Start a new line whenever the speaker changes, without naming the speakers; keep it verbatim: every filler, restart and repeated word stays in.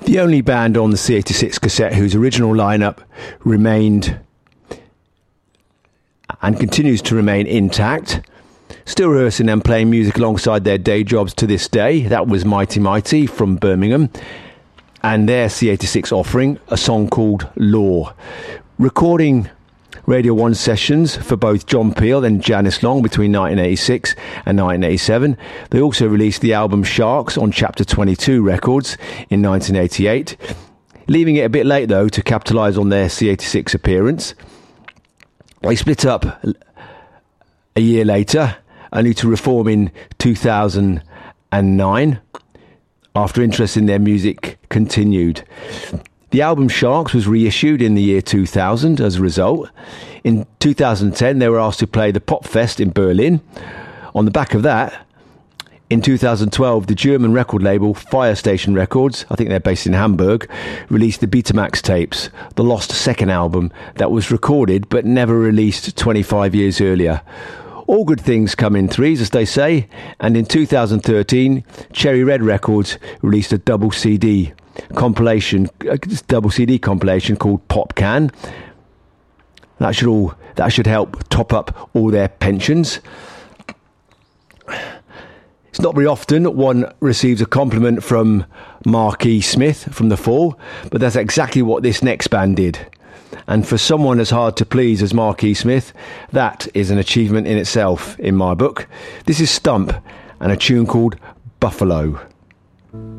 The only band on the C eighty-six cassette whose original lineup remained and continues to remain intact, still rehearsing and playing music alongside their day jobs to this day. That was Mighty Mighty from Birmingham, and their C eighty-six offering a song called Law. Recording Radio one sessions for both John Peel and Janice Long between nineteen eighty-six and nineteen eighty-seven. They also released the album Sharks on Chapter twenty-two Records in nineteen eighty-eight, leaving it a bit late though to capitalise on their C eighty-six appearance. They split up a year later, only to reform in two thousand nine after interest in their music continued. The album Sharks was reissued in the year two thousand as a result. In two thousand ten, they were asked to play the Pop Fest in Berlin. On the back of that, in two thousand twelve, the German record label Fire Station Records, I think they're based in Hamburg, released the Betamax tapes, the lost second album that was recorded but never released twenty-five years earlier. All good things come in threes, as they say, and in two thousand thirteen, Cherry Red Records released a double C D compilation, a double C D compilation called Pop Can. That should all that should help top up all their pensions. It's not very often one receives a compliment from Marquis Smith from The Fall, but that's exactly what this next band did. And for someone as hard to please as Marquis Smith, that is an achievement in itself, in my book. This is Stump and a tune called Buffalo.